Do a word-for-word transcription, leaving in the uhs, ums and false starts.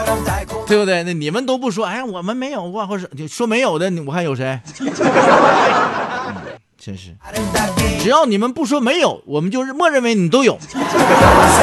对不对？那你们都不说，哎，我们没有过，或者就说没有的，我还有谁？嗯，真是，只要你们不说没有，我们就是默认为你都有。